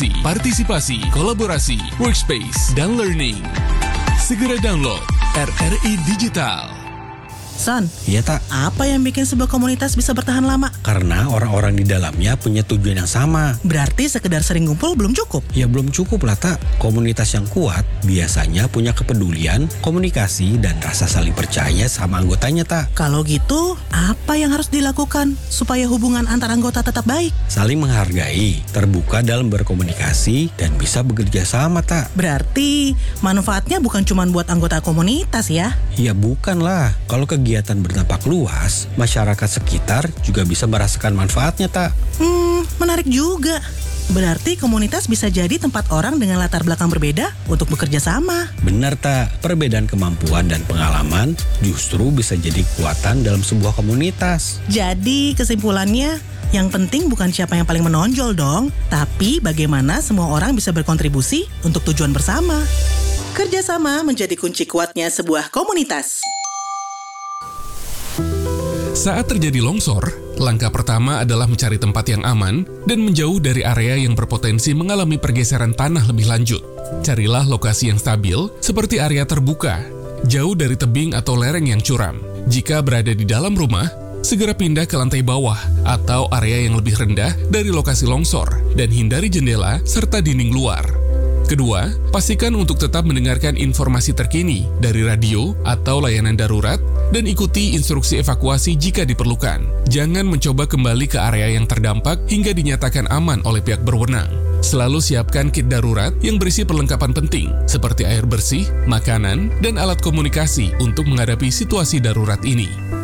komunikasi, partisipasi, kolaborasi, workspace, dan learning. Segera download RRI Digital. Son, Iya tak, apa yang bikin sebuah komunitas bisa bertahan lama? karena orang-orang di dalamnya punya tujuan yang sama. Berarti sekedar sering ngumpul belum cukup. Ya belum cukup lah tak, komunitas yang kuat biasanya punya kepedulian, komunikasi, dan rasa saling percaya sama anggotanya tak. Kalau gitu, apa yang harus dilakukan supaya hubungan antar anggota tetap baik? Saling menghargai, terbuka dalam berkomunikasi, dan bisa bekerja sama tak. Berarti manfaatnya bukan cuma buat anggota komunitas ya? Ya bukan lah, kalau kegiatan berdampak luas, masyarakat sekitar juga bisa merasakan manfaatnya tak. Menarik juga. Berarti komunitas bisa jadi tempat orang dengan latar belakang berbeda untuk bekerja sama. Benar tak, perbedaan kemampuan dan pengalaman justru bisa jadi kekuatan dalam sebuah komunitas. Jadi kesimpulannya, yang penting bukan siapa yang paling menonjol dong, tapi bagaimana semua orang bisa berkontribusi untuk tujuan bersama. Kerjasama menjadi kunci kuatnya sebuah komunitas. Saat terjadi longsor, langkah pertama adalah mencari tempat yang aman dan menjauh dari area yang berpotensi mengalami pergeseran tanah lebih lanjut. Carilah lokasi yang stabil, seperti area terbuka, jauh dari tebing atau lereng yang curam. Jika berada di dalam rumah, segera pindah ke lantai bawah atau area yang lebih rendah dari lokasi longsor dan hindari jendela serta dinding luar. Kedua, pastikan untuk tetap mendengarkan informasi terkini dari radio atau layanan darurat dan ikuti instruksi evakuasi jika diperlukan. Jangan mencoba kembali ke area yang terdampak hingga dinyatakan aman oleh pihak berwenang. Selalu siapkan kit darurat yang berisi perlengkapan penting seperti air bersih, makanan, dan alat komunikasi untuk menghadapi situasi darurat ini.